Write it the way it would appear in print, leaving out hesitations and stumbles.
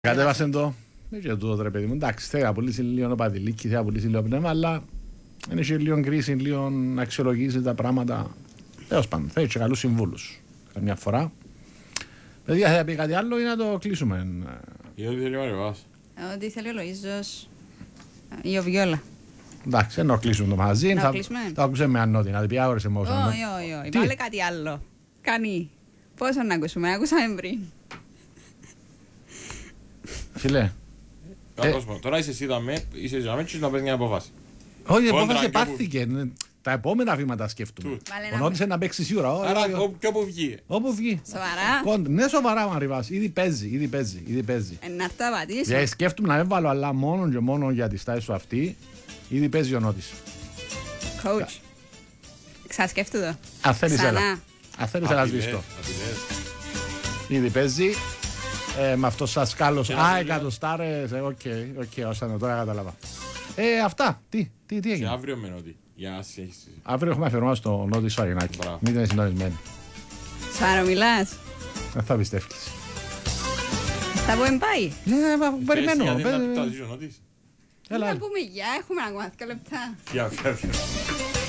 Κατέβασε το. Δεν είναι τούτο ρε παιδί μου. Εντάξει, θέλει να πουλήσει λίγο παδιλίκι, θέλει να πουλήσει λίγο πνεύμα, αλλά είναι και λίγο κρίση, λίγο να αξιολογήσει τα πράγματα. Τέλος πάντων, θέλει και καλούς συμβούλους. Καμιά φορά. Παιδιά, θα πει κάτι άλλο ή να το κλείσουμε. Ή ό,τι θέλει ο Μαρεβάς. Ό,τι θέλει ο Λοΐζος ή ο Βιόλα. Εντάξει, δεν να κλείσουμε το μαγαζί. Να κλείσουμε. Θα ακούσουμε με Ανώτη, να την πει άγορες εμώς. Όχι, βάλε κάτι άλλο. Κάνει. Πόσο να ακούσουμε, ακούσαμε πριν. Φίλε. Τώρα είσαι εσύ δαμέ, είσαι δαμέ και να παίρνει μια αποφάση. Όχι, η απόφαση πάρθηκε. Τα επόμενα βήματα σκέφτομαι. Ο Νότης είναι να παίξει σίγουρα. Άρα και όπου βγει. Όπου βγει. Σοβαρά. Ναι, σοβαρά μου arrivάς. Ήδη παίζει. Να έρθω να πατήσω. Σκέφτομαι να έβαλω, αλλά μόνο και μόνο για τη στάση σου αυτή. Ήδη παίζει ο Νότης. Coach. Ξασκέφτου το. Αν θέλεις έλα σβήστο. Ήδη παίζει. Με αυτό σας κάλωσα. Εκατοστάρες. Οκ, ώστε να τώρα κατάλαβα. Αυτά. Τι έγινε. Και αύριο με Νότι. Για να συνεχίσεις. Αύριο έχουμε αφιερωμά στο Νότι Σφαγινάκη. Μην είναι συντονισμένοι. Σάρο μιλάς. Δεν θα πιστεύεις. Θα πω εμπάει. Περιμένω. Έλα. Να πούμε γεια, έχουμε ακόμα 2 λεπτά. Γεια.